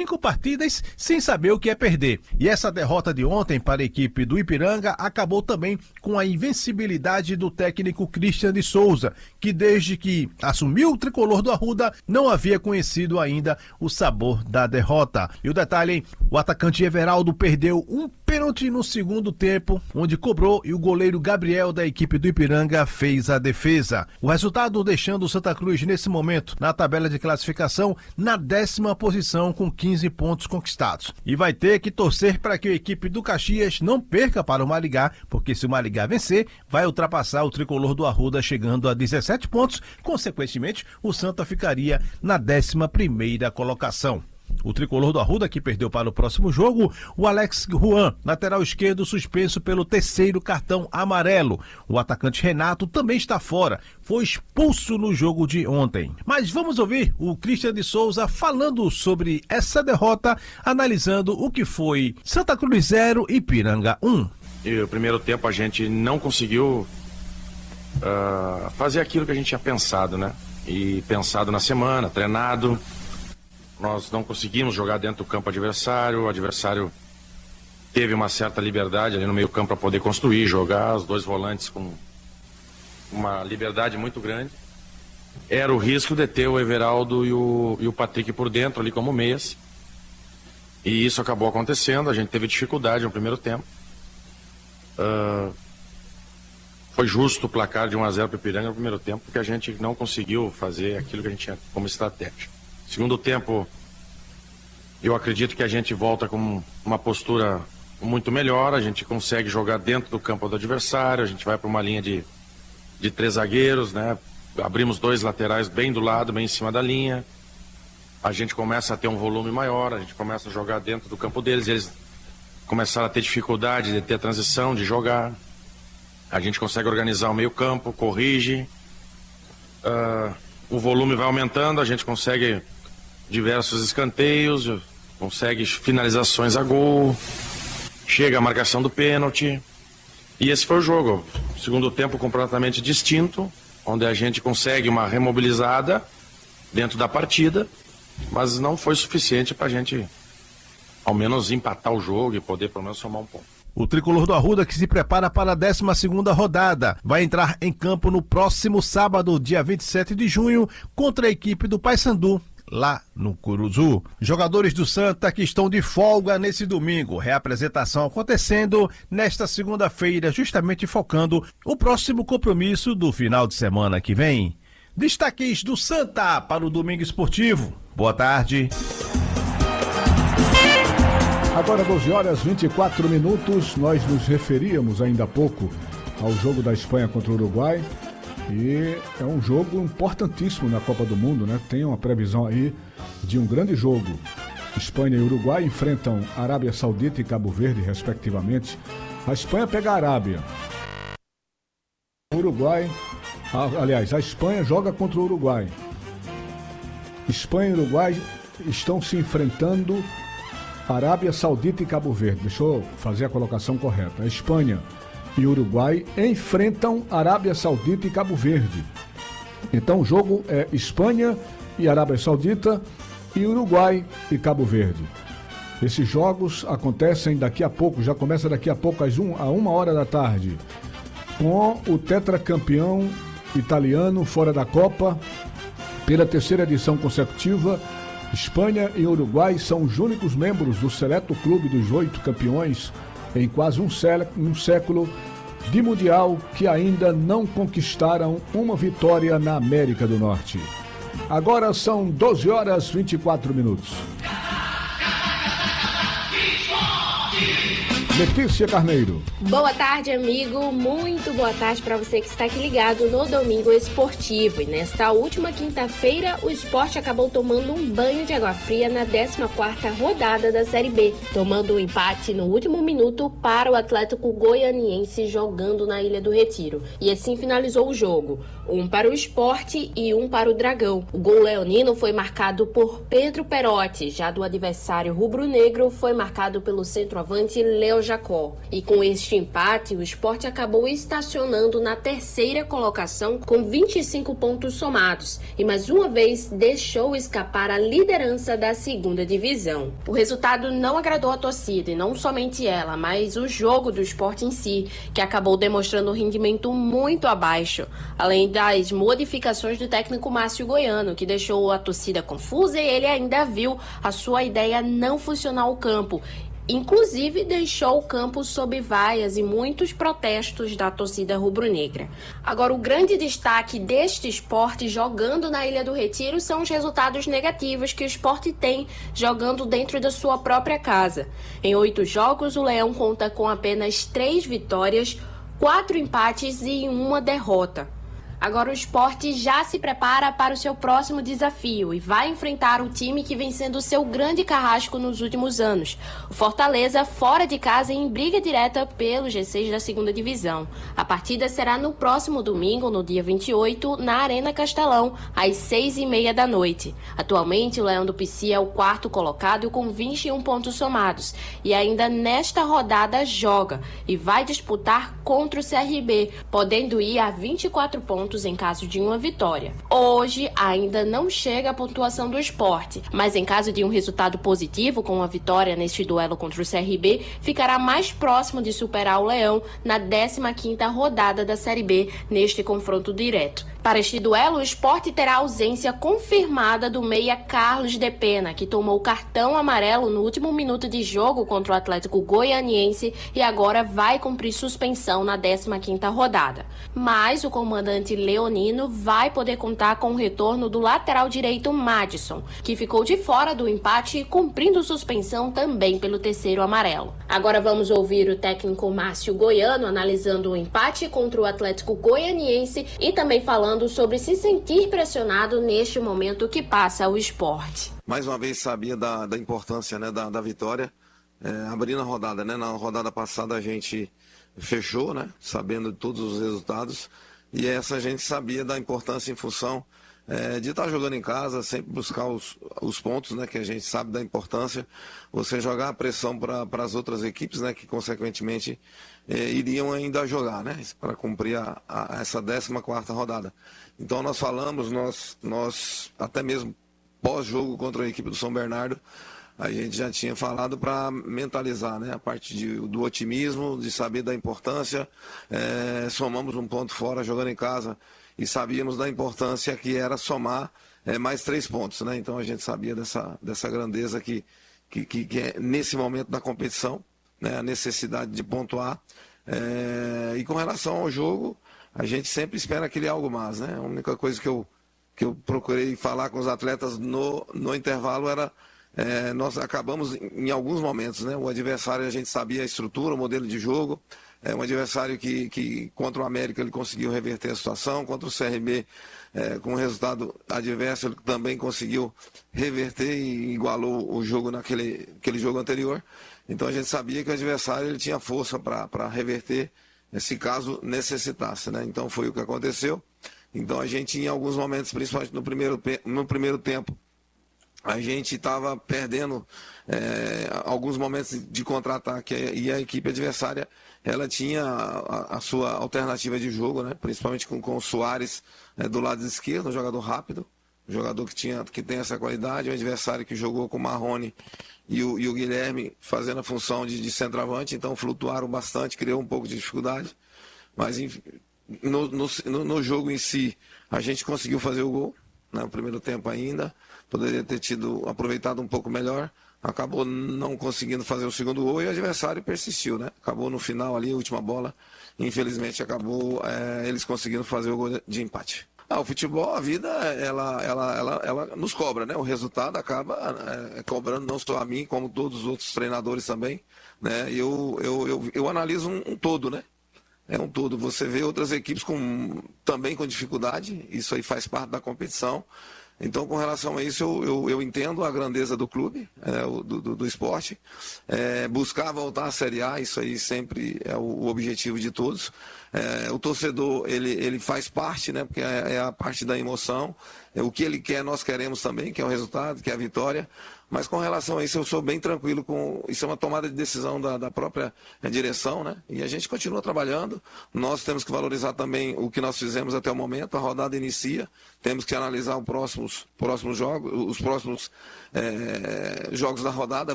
5 partidas sem saber o que é perder. E essa derrota de ontem para a equipe do Ipiranga acabou também com a invencibilidade do técnico Christian de Souza, que desde que assumiu o tricolor do Arruda não havia conhecido ainda o sabor da derrota. E o detalhe, hein? O atacante Everaldo perdeu um pênalti no segundo tempo, onde cobrou, e o goleiro Gabriel da equipe do Ipiranga fez a defesa. O resultado deixando o Santa Cruz nesse momento na tabela de classificação na 10ª posição com 15 pontos conquistados. E vai ter que torcer para que a equipe do Caxias não perca para o Maringá, porque se o Maringá vencer, vai ultrapassar o tricolor do Arruda chegando a 17 pontos. Consequentemente, o Santa ficaria na 11ª colocação. O tricolor do Arruda, que perdeu para o próximo jogo, o Alex Juan, lateral esquerdo, suspenso pelo 3º cartão amarelo. O atacante Renato também está fora, foi expulso no jogo de ontem. Mas vamos ouvir o Christian de Souza falando sobre essa derrota, analisando o que foi Santa Cruz 0 e Ipiranga 1. E o primeiro tempo a gente não conseguiu fazer aquilo que a gente tinha pensado, né? E pensado na semana, treinado. Nós não conseguimos jogar dentro do campo adversário, o adversário teve uma certa liberdade ali no meio campo para poder construir, jogar, os dois volantes com uma liberdade muito grande. Era o risco de ter o Everaldo e o Patrick por dentro ali como meias. E isso acabou acontecendo, a gente teve dificuldade no primeiro tempo. Foi justo o placar de 1-0 para o Ipiranga no primeiro tempo, porque a gente não conseguiu fazer aquilo que a gente tinha como estratégia. Segundo tempo, eu acredito que a gente volta com uma postura muito melhor, a gente consegue jogar dentro do campo do adversário, a gente vai para uma linha de 3 zagueiros, né? Abrimos 2 laterais bem do lado, bem em cima da linha, a gente começa a ter um volume maior, a gente começa a jogar dentro do campo deles, eles começaram a ter dificuldade de ter a transição, de jogar, a gente consegue organizar o meio campo, corrige, o volume vai aumentando, a gente consegue diversos escanteios, consegue finalizações a gol, chega a marcação do pênalti, e esse foi o jogo. Segundo tempo completamente distinto, onde a gente consegue uma remobilizada dentro da partida, mas não foi suficiente para a gente ao menos empatar o jogo e poder pelo menos somar um ponto. O tricolor do Arruda, que se prepara para a 12ª rodada, vai entrar em campo no próximo sábado, dia 27 de junho, contra a equipe do Paysandu, lá no Curuzu. Jogadores do Santa que estão de folga nesse domingo. Reapresentação acontecendo nesta segunda-feira, justamente focando o próximo compromisso do final de semana que vem. Destaques do Santa para o Domingo Esportivo. Boa tarde. Agora 12h24, nós nos referíamos ainda há pouco ao jogo da Espanha contra o Uruguai e é um jogo importantíssimo na Copa do Mundo, né? Tem uma previsão aí de um grande jogo. Espanha e Uruguai enfrentam Arábia Saudita e Cabo Verde, respectivamente. A Espanha pega a Arábia. O Uruguai, aliás, a Espanha joga contra o Uruguai. Espanha e Uruguai estão se enfrentando, Arábia Saudita e Cabo Verde. Deixa eu fazer a colocação correta. A Espanha e o Uruguai enfrentam Arábia Saudita e Cabo Verde. Então o jogo é Espanha e Arábia Saudita e Uruguai e Cabo Verde. Esses jogos acontecem daqui a pouco, já começa daqui a pouco a 1h da tarde, com o tetracampeão italiano fora da Copa pela 3ª edição consecutiva. Espanha e Uruguai são os únicos membros do seleto clube dos 8 campeões em quase um século de Mundial que ainda não conquistaram uma vitória na América do Norte. Agora são 12h24. Letícia Carneiro. Boa tarde, amigo. Muito boa tarde para você que está aqui ligado no Domingo Esportivo. E nesta última quinta-feira, o esporte acabou tomando um banho de água fria na 14ª rodada da Série B, tomando um empate no último minuto para o Atlético Goianiense jogando na Ilha do Retiro. E assim finalizou o jogo. Um para o Sport e um para o Dragão. O gol leonino foi marcado por Pedro Perotti, já do adversário rubro-negro foi marcado pelo centroavante Léo Jacó. E com este empate, o Sport acabou estacionando na terceira colocação com 25 pontos somados e mais uma vez deixou escapar a liderança da segunda divisão. O resultado não agradou a torcida, e não somente ela, mas o jogo do Sport em si, que acabou demonstrando um rendimento muito abaixo, além das modificações do técnico Márcio Goiano, que deixou a torcida confusa, e ele ainda viu a sua ideia não funcionar ao campo. Inclusive, deixou o campo sob vaias e muitos protestos da torcida rubro-negra. Agora, o grande destaque deste Sport jogando na Ilha do Retiro são os resultados negativos que o Sport tem jogando dentro da sua própria casa. Em 8 jogos, o Leão conta com apenas 3 vitórias, 4 empates e 1 derrota. Agora o Sport já se prepara para o seu próximo desafio e vai enfrentar o time que vem sendo seu grande carrasco nos últimos anos, o Fortaleza, fora de casa em briga direta pelo G6 da segunda divisão. A partida será no próximo domingo, no dia 28, na Arena Castelão, às 6h30 da noite. Atualmente, o Leão do Pici é o 4º colocado com 21 pontos somados e ainda nesta rodada joga e vai disputar contra o CRB, podendo ir a 24 pontos em caso de uma vitória. Hoje ainda não chega a pontuação do Sport, mas em caso de um resultado positivo com uma vitória neste duelo contra o CRB, ficará mais próximo de superar o Leão na 15ª rodada da Série B neste confronto direto. Para este duelo, o Sport terá a ausência confirmada do meia Carlos de Pena, que tomou cartão amarelo no último minuto de jogo contra o Atlético Goianiense e agora vai cumprir suspensão na 15ª rodada. Mas o comandante leonino vai poder contar com o retorno do lateral direito Madison, que ficou de fora do empate, cumprindo suspensão também pelo terceiro amarelo. Agora vamos ouvir o técnico Márcio Goiano analisando o empate contra o Atlético Goianiense e também falando sobre se sentir pressionado neste momento que passa o Sport. Mais uma vez sabia da importância, né, da vitória, abrindo a rodada, né? Na rodada passada a gente fechou, né, sabendo de todos os resultados, e essa a gente sabia da importância em função de estar jogando em casa, sempre buscar os pontos, né, que a gente sabe da importância, você jogar a pressão para as outras equipes, né, que consequentemente iriam ainda jogar, né, para cumprir essa 14ª rodada. Então nós falamos, nós até mesmo pós-jogo contra a equipe do São Bernardo, a gente já tinha falado para mentalizar, né, a parte do otimismo, de saber da importância, somamos um ponto fora jogando em casa e sabíamos da importância que era somar mais 3 pontos, né, então a gente sabia dessa grandeza que é nesse momento da competição, né, a necessidade de pontuar, e com relação ao jogo, a gente sempre espera criar algo mais, né, a única coisa que eu procurei falar com os atletas no intervalo era nós acabamos em alguns momentos, né? O adversário, a gente sabia a estrutura, o modelo de jogo, um adversário que contra o América ele conseguiu reverter a situação, contra o CRB com um resultado adverso ele também conseguiu reverter e igualou o jogo naquele jogo anterior. Então a gente sabia que o adversário ele tinha força para reverter se caso necessitasse, né? Então foi o que aconteceu. Então a gente em alguns momentos, principalmente no primeiro tempo, a gente estava perdendo alguns momentos de contra-ataque e a equipe adversária ela tinha a sua alternativa de jogo, né? Principalmente com o Soares do lado esquerdo, um jogador rápido, um jogador que tem essa qualidade, um adversário que jogou com o Marrone e o Guilherme fazendo a função de centroavante, então flutuaram bastante, criou um pouco de dificuldade, mas no jogo em si a gente conseguiu fazer o gol, né? No primeiro tempo ainda, poderia ter aproveitado um pouco melhor, acabou não conseguindo fazer o segundo gol e o adversário persistiu, né? Acabou no final ali, a última bola, infelizmente acabou eles conseguindo fazer o gol de empate. O futebol, a vida, ela nos cobra, né? O resultado acaba cobrando não só a mim, como todos os outros treinadores também, né? Eu analiso um todo, né? É um todo. Você vê outras equipes também com dificuldade, isso aí faz parte da competição. Então, com relação a isso, eu entendo a grandeza do clube, do esporte. Buscar voltar à Série A, isso aí sempre é o objetivo de todos. O torcedor, ele faz parte, né, porque é a parte da emoção. O que ele quer, nós queremos também, que é o resultado, que é a vitória. Mas com relação a isso, eu sou bem tranquilo com... Isso é uma tomada de decisão da própria direção, né? E a gente continua trabalhando. Nós temos que valorizar também o que nós fizemos até o momento. A rodada inicia. Temos que analisar os próximos jogos, os próximos jogos da rodada.